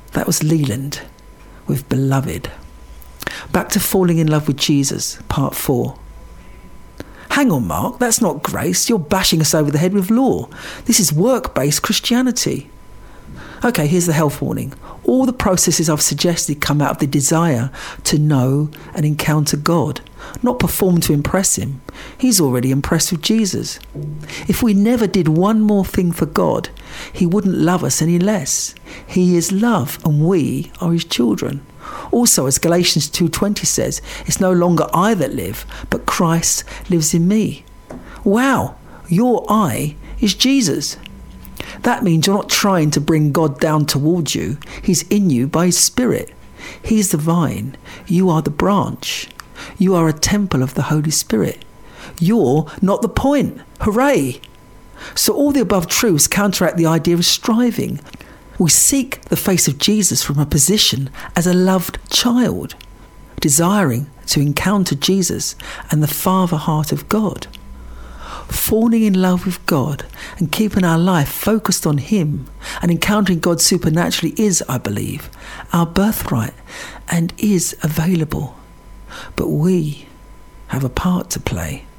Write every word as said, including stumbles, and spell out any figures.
That was Leland with Beloved. Back to falling in love with Jesus, part four. Hang on, Mark, that's not grace. You're bashing us over the head with law. This is work-based Christianity. Okay, here's the health warning. All the processes I've suggested come out of the desire to know and encounter God, not perform to impress him. He's already impressed with Jesus. If we never did one more thing for God, he wouldn't love us any less. He is love and we are his children. Also, as Galatians two twenty says, it's no longer I that live, but Christ lives in me. Wow, your I is Jesus. That means you're not trying to bring God down towards you. He's in you by his Spirit. He's the vine. You are the branch. You are a temple of the Holy Spirit. You're not the point. Hooray! So all the above truths counteract the idea of striving. We seek the face of Jesus from a position as a loved child, desiring to encounter Jesus and the Father heart of God. Falling in love with God and keeping our life focused on him and encountering God supernaturally is, I believe, our birthright and is available. But we have a part to play.